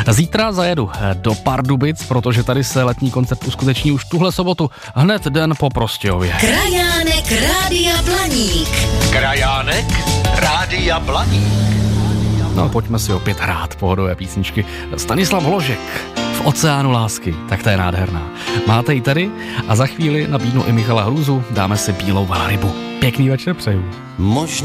Zítra zajedu do Pardubic, protože tady se letní koncert uskuteční už tuhle sobotu, hned den po Prostějově. Krajánek Rádia Blaník. Krajánek Rádia Blaník. No, pojďme si opět hrát pohodové písničky. Stanislav Hložek v Oceánu lásky, tak to je nádherná. Máte ji tady a za chvíli nabídnu i Michala Hruzu, dáme si Bílou velrybu. Pěkný večer přeju.